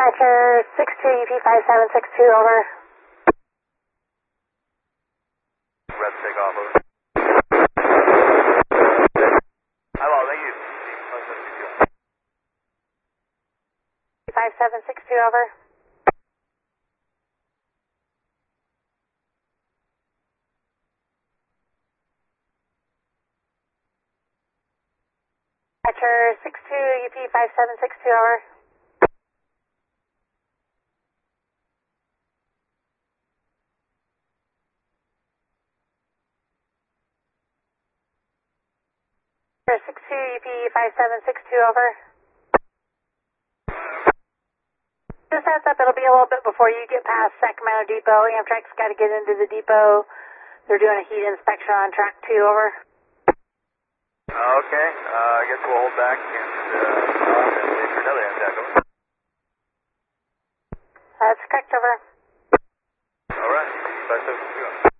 Dispatcher 62UP5762, over. Red takeoff, over. Hello, thank you. 5762, over. Dispatcher 62UP5762, over. Dispatcher 62UP5762, over. Just heads up, it'll be a little bit before you get past Sacramento Depot. Amtrak's got to get into the depot. They're doing a heat inspection on track 2, over. Okay, I guess we'll hold back and wait for another Amtrak, over. That's correct, over. Alright, 5762.